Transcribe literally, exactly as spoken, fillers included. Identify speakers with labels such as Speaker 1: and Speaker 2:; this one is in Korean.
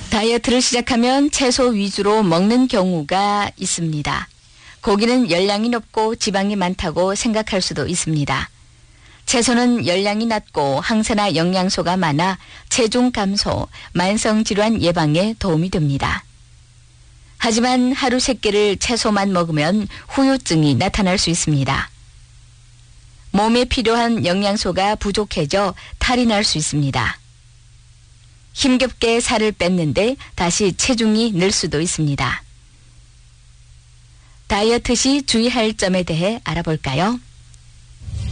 Speaker 1: 다이어트를 시작하면 채소 위주로 먹는 경우가 있습니다. 고기는 열량이 높고 지방이 많다고 생각할 수도 있습니다. 채소는 열량이 낮고 항산화 영양소가 많아 체중 감소, 만성질환 예방에 도움이 됩니다. 하지만 하루 세 끼를 채소만 먹으면 후유증이 나타날 수 있습니다. 몸에 필요한 영양소가 부족해져 탈이 날 수 있습니다. 힘겹게 살을 뺐는데 다시 체중이 늘 수도 있습니다. 다이어트 시 주의할 점에 대해 알아볼까요?